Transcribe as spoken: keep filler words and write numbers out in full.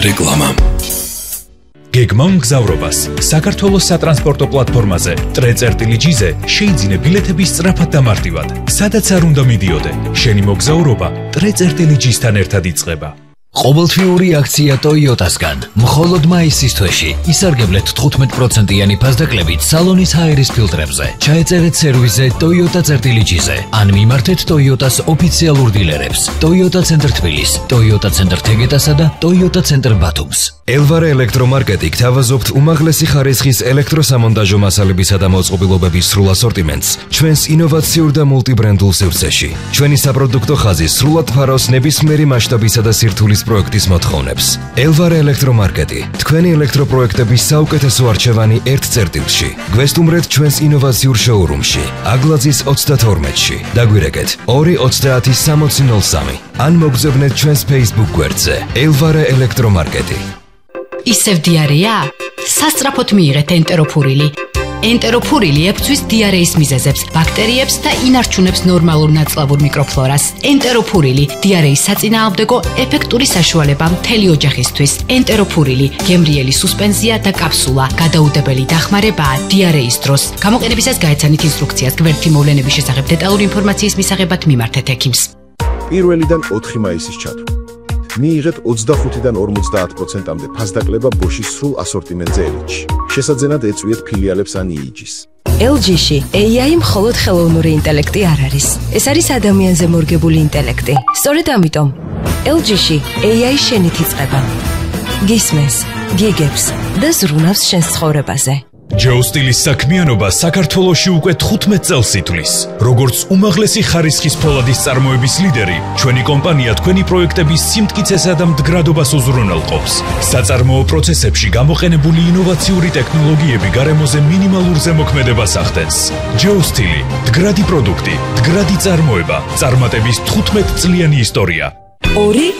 რეკლამა. გეგმავ მგზავრობას საქართველოს სატრანსპორტო პლატფორმაზე ტრე.ჯიზე შეიძინე ბილეთების სწრაფად და მარტივად. სადაც არ უნდა მიდიოდე, შენი მოგზაურობა ტრე.ჯისთან ერთად იწყება. ყოველთვიური აქცია Toyota-სგან. მხოლოდ მაისის თვეში ისარგებლეთ თხუთმეტ პროცენტიანი ფასდაკლებით სალონის ჰაერის ფილტრებზე. ჩაეწერეთ სერვისზე Toyota.ჯიზე. ან მიმართეთ Toyota-ს ოფიციალურ დილერებს. Toyota ცენტრ თბილის, Toyota ცენტრ თეგეტასა და Toyota ცენტრ ბათუმს. ელვარე ელექტრომარკეტი გთავაზობთ უმაღლესი ხარისხის ელექტროსამონტაჟო მასალებისა და მოწყობილობების სრულ ასორტიმენტს ჩვენს ინოვაციურ და მულტიბრენდულ სივრცეში. ჩვენი საპროდუქტო ხაზი სრულად ფარავს ნებისმიერი მასშტაბისა და სირთულის პროექტის მოთხოვნებს. ელვარე ელექტრომარკეტი, თქვენი ელექტროპროექტების საუკეთესო არჩევანი ერთ წერტილში. გვესტუმრეთ ჩვენს ინოვაციურ შოურუმში, აგლაძის ოცდათორმეტში. დაგვირეკეთ ორი ოცდაათი სამოცი ნოლ სამი. ან მოგზავნეთ ჩვენს Facebook გვერდზე ელვარე ელექტრომარკეტი. ისევ დიარეა? სასწრაფოდ მიიღეთ ენტეროფურილი. ენტეროფურილი ებრძვის დიარეის მიზეზებს, ბაქტერიებს და ინარჩუნებს ნორმალურ ნაწლავურ მიკროფლორას. ენტეროფურილი დიარეის საწინააღმდეგო ეფექტური საშუალება მთელი ოჯახისთვის. ენტეროფურილი გემრიელი სუსპენზია და კაფსულა, გადაუდებელი დახმარებაა დიარეის დროს. გამოყენებისას გაეცანით ინსტრუქციას. გვერდითი მოვლენების შესახებ დეტალური ინფორმაციის მისაღებად მიმართეთ ექიმს. პირველიდან ოთხი მაისის ჩათვლით. მიიღეთ ოცდახუთიდან ორმოცდაათ პროცენტამდე ფასდაკლება ბოშის სრულ ასორტიმენტზე ელჯში. შესაძენად ეწვიეთ ფილიალებს ან იიჯის. ელჯში ეი აი მხოლოდ ხელოვნური ინტელექტი არ არის. ეს არის ადამიანზე მორგებული ინტელექტი. სწორედ ამიტომ ელჯში ეი აი შენით იწყება. გისმენს, გიგებს და ზრუნავს შენს ცხოვრებაზე. ჯოუსტილის საქმიანობა საქართველოში უკვე თხუთმეტ წელს ითვლის. როგორც უმაღლესი ხარისხის ფოლადის წარმოების ლიდერი, ჩვენი კომპანია თქვენი პროექტების სიმტკიცესა და მდგრადობას უზრუნველყოფს. საწარმოო პროცესებში გამოყენებული ინოვაციური ტექნოლოგიები გარემოზე მინიმალურ ზემოქმედებას ახდენს. ჯოუსტილი, მდგრადი პროდუქტი, მდგრადი წარმოება, წარმატების თხუთმეტ წლიანი ისტორია. ორი